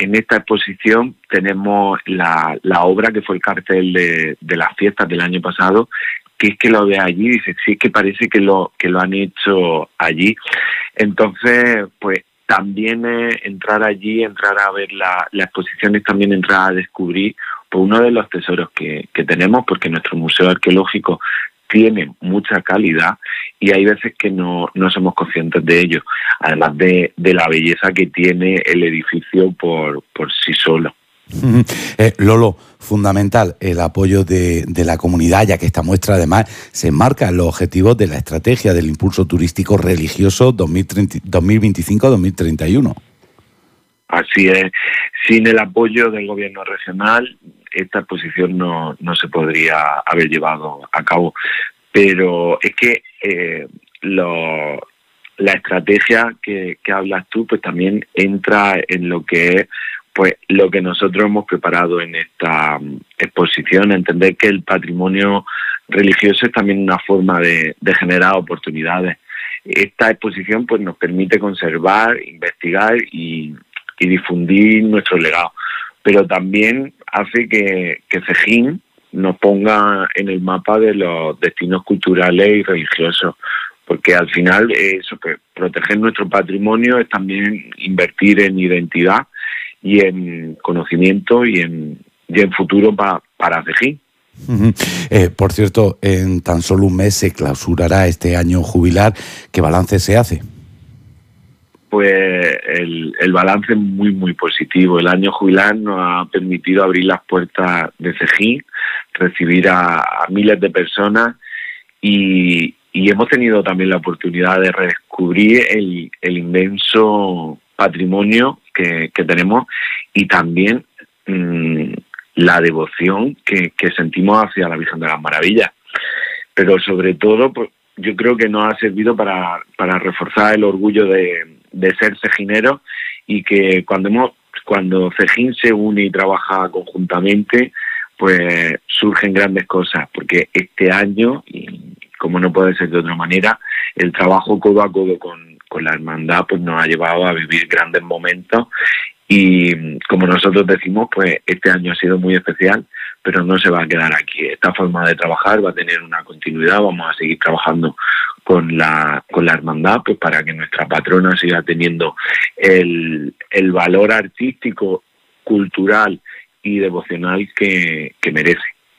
en esta exposición tenemos la obra que fue el cartel de las fiestas del año pasado, que es que lo ve allí, dice, sí, es que parece que lo han hecho allí. Entonces, pues también entrar allí, entrar a ver la exposición es también entrar a descubrir pues, uno de los tesoros que tenemos, porque nuestro museo arqueológico tiene mucha calidad y hay veces que no somos conscientes de ello, además de la belleza que tiene el edificio por sí solo. Lolo, fundamental el apoyo de la comunidad, ya que esta muestra además se enmarca en los objetivos de la estrategia del impulso turístico religioso 2025-2031. Así es, sin el apoyo del gobierno regional esta exposición no se podría haber llevado a cabo, pero es que la estrategia que hablas tú pues también entra en lo que es pues lo que nosotros hemos preparado en esta exposición, entender que el patrimonio religioso es también una forma de generar oportunidades. Esta exposición pues nos permite conservar, investigar y difundir nuestro legado, pero también hace que Cejín nos ponga en el mapa de los destinos culturales y religiosos, porque al final eso, que proteger nuestro patrimonio es también invertir en identidad y en conocimiento y en futuro para Cejín. Por cierto, en tan solo un mes se clausurará este año jubilar. ¿Qué balance se hace? Pues el balance es muy, muy positivo. El año jubilar nos ha permitido abrir las puertas de Cejín, recibir a miles de personas y hemos tenido también la oportunidad de redescubrir el inmenso patrimonio que tenemos y también la devoción que sentimos hacia la Virgen de las Maravillas. Pero sobre todo, pues, yo creo que nos ha servido para reforzar el orgullo de ser cejineros y que cuando Cejín se une y trabaja conjuntamente, pues surgen grandes cosas, porque este año, y como no puede ser de otra manera, el trabajo codo a codo con la hermandad pues nos ha llevado a vivir grandes momentos y como nosotros decimos, pues este año ha sido muy especial, pero no se va a quedar aquí. Esta forma de trabajar va a tener una continuidad, vamos a seguir trabajando con la hermandad pues para que nuestra patrona siga teniendo el valor artístico, cultural y devocional que merece.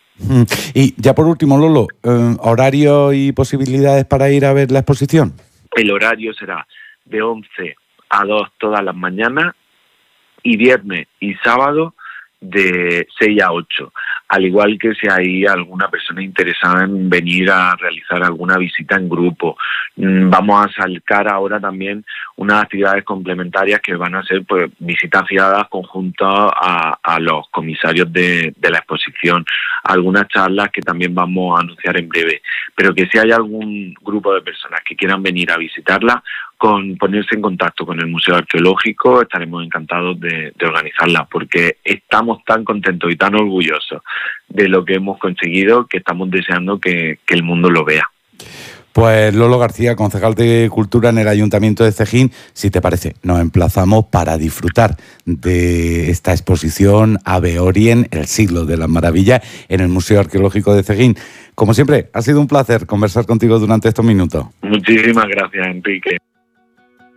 Y ya por último, Lolo, ¿horario y posibilidades para ir a ver la exposición? El horario será de 11 a 2 todas las mañanas y viernes y sábado de 6 a 8, al igual que si hay alguna persona interesada en venir a realizar alguna visita en grupo. Vamos a sacar ahora también unas actividades complementarias que van a ser pues visitas guiadas conjuntas a los comisarios de la exposición, algunas charlas que también vamos a anunciar en breve, pero que si hay algún grupo de personas que quieran venir a visitarla, con ponerse en contacto con el Museo Arqueológico, estaremos encantados de organizarla, porque estamos tan contentos y tan orgullosos de lo que hemos conseguido que estamos deseando que el mundo lo vea. Pues Lolo García, concejal de Cultura en el Ayuntamiento de Cejín, si te parece, nos emplazamos para disfrutar de esta exposición Ave Orien, el siglo de las maravillas, en el Museo Arqueológico de Cejín. Como siempre, ha sido un placer conversar contigo durante estos minutos. Muchísimas gracias, Enrique.